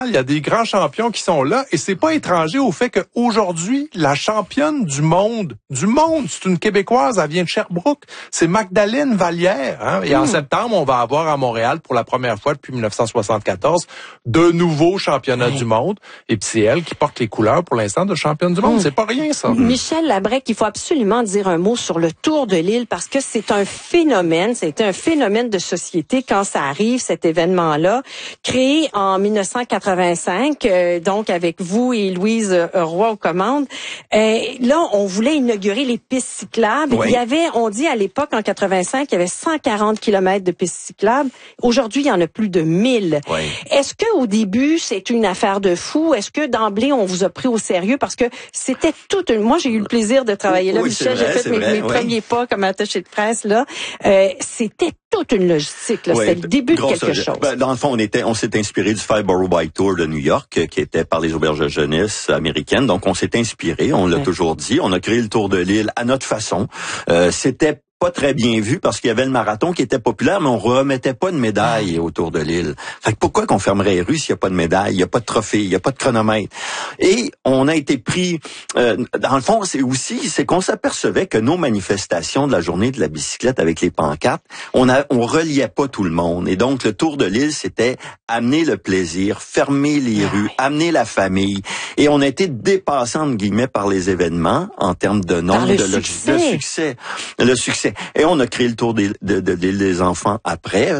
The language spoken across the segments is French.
Il y a des grands champions qui sont là et c'est pas étranger au fait qu'aujourd'hui, la championne du monde, c'est une Québécoise, elle vient de Sherbrooke, c'est Magdalene Vallière. Hein? Et en septembre, on va avoir à Montréal pour la première fois depuis 1974 de nouveaux championnats du monde. Et puis c'est elle qui porte les couleurs pour l'instant de championne du monde. C'est pas rien ça. Michel Labrec, il faut absolument dire un mot sur le Tour de l'île parce que c'est un phénomène, c'est un phénomène de société quand ça arrive, cet événement-là, créé en 1985, donc avec vous et Louise Roy aux commandes. Là, on voulait inaugurer les pistes cyclables. Oui. Il y avait, on dit à l'époque, en 85, il y avait 140 kilomètres de pistes cyclables. Aujourd'hui, il y en a plus de 1000. Oui. Est-ce que au début, c'est une affaire de fou? Est-ce que d'emblée, on vous a pris au sérieux? Parce que c'était moi, j'ai eu le plaisir de travailler là, Michel. J'ai fait mes premiers pas comme attaché de presse, là. C'était toute une logistique, là. C'était le début de quelque chose. Dans le fond, on s'est inspiré du Five-Borough Bike Tour de New York, qui était par les auberges de jeunesse américaines. Donc, on s'est inspiré, on l'a toujours dit. On a créé le Tour de l'île à notre façon. C'était pas très bien vu parce qu'il y avait le marathon qui était populaire, mais on remettait pas de médaille autour de l'île. Fait que pourquoi qu'on fermerait les rues s'il y a pas de médaille, il y a pas de trophée, il y a pas de chronomètre? Et on a été pris, dans le fond, c'est qu'on s'apercevait que nos manifestations de la journée de la bicyclette avec les pancartes, on reliait pas tout le monde. Et donc, le Tour de l'île, c'était amener le plaisir, fermer les rues, amener la famille. Et on a été dépassé, entre guillemets, par les événements en termes de nombre, de succès. Le succès. Et on a créé le Tour de l'île des enfants après,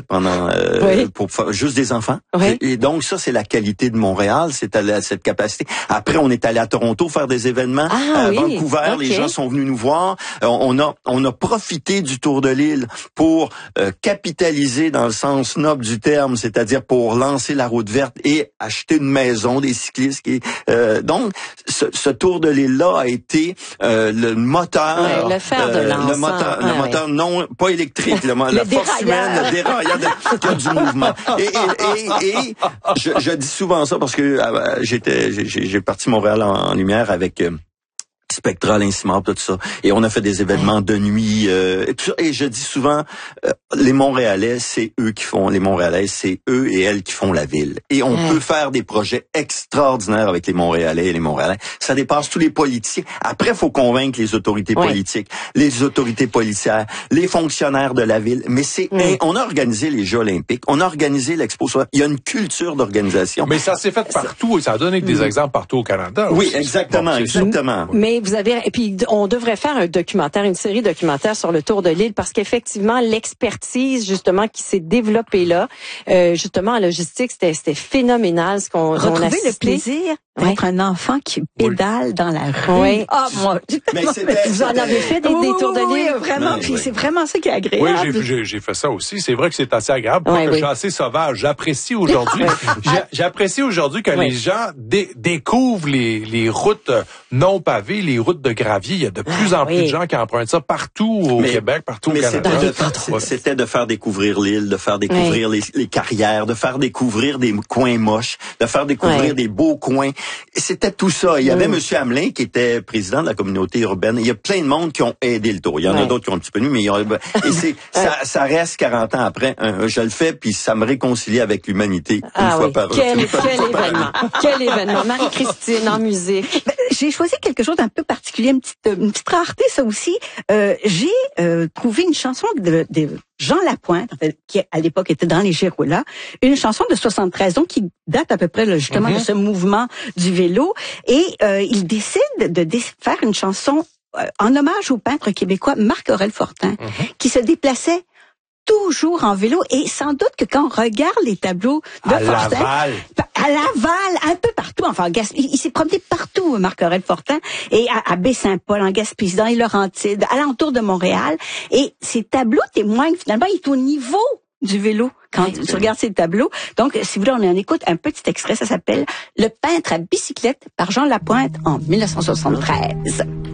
pour faire juste des enfants. Oui. Et donc, ça, c'est la qualité de Montréal, c'est cette capacité. Après, on est allé à Toronto faire des événements. À Vancouver, les gens sont venus nous voir. On a profité du Tour de l'île pour capitaliser dans le sens noble du terme, c'est-à-dire pour lancer la route verte et acheter une maison des cyclistes. Donc, ce Tour de l'île-là a été le moteur. Le fer de lance. Le moteur non pas électrique, la force humaine, le dérailleur du mouvement. Et je dis souvent ça parce que j'ai parti Montréal en lumière avec Spectral, Incimar, tout ça. Et on a fait des événements de nuit. Et je dis souvent, les Montréalais, c'est eux et elles qui font la ville. Et on peut faire des projets extraordinaires avec les Montréalais et les Montréalais. Ça dépasse tous les politiciens. Après, il faut convaincre les autorités politiques, les autorités policières, les fonctionnaires de la ville. Mais on a organisé les Jeux olympiques, on a organisé l'Expo. Il y a une culture d'organisation. Mais ça s'est fait partout et ça a donné des exemples partout au Canada. Oui, exactement. Mais et puis on devrait faire une série documentaire sur le Tour de l'île parce qu'effectivement l'expertise justement qui s'est développée là, justement en logistique, c'était phénoménal ce qu'on a retrouvé le plaisir d'être un enfant qui pédale dans la rue. Oui. Moi, vous en avez fait des tours de l'île, vraiment. Puis c'est vraiment ça qui est agréable. Oui, j'ai fait ça aussi. C'est vrai que c'est assez agréable. Je suis assez sauvage. J'apprécie aujourd'hui. J'apprécie aujourd'hui que les gens découvrent les routes non pavées, les routes de gravier. Il y a de plus en plus de gens qui empruntent ça partout au Québec, partout au Canada. C'était de faire découvrir l'île, de faire découvrir les carrières, de faire découvrir des coins moches, de faire découvrir des beaux coins. C'était tout ça. Il y avait M. Hamelin qui était président de la communauté urbaine. Il y a plein de monde qui ont aidé le Tour. Il y en a d'autres qui ont un petit peu mieux, mais ça reste 40 ans après. Je le fais, puis ça me réconcilie avec l'humanité une fois par an. Quel événement. Marie-Christine en musique. J'ai choisi quelque chose d'un peu particulier, une petite rareté, ça aussi. J'ai trouvé une chanson de Jean Lapointe, qui à l'époque était dans les Giroulas, une chanson de 73, donc qui date à peu près justement de ce mouvement du vélo. Et il décide de faire une chanson en hommage au peintre québécois Marc-Aurèle Fortin, qui se déplaçait toujours en vélo. Et sans doute que quand on regarde les tableaux de Fortin... À Laval, un peu partout, enfin, il s'est promené partout, Marc-Aurèle Fortin, et à Baie-Saint-Paul, en Gaspésie, dans les Laurentides, alentour de Montréal. Et ces tableaux témoignent, finalement, il est au niveau du vélo quand tu regardes ces tableaux. Donc, si vous voulez, on en écoute un petit extrait, ça s'appelle « Le peintre à bicyclette » par Jean Lapointe en 1973.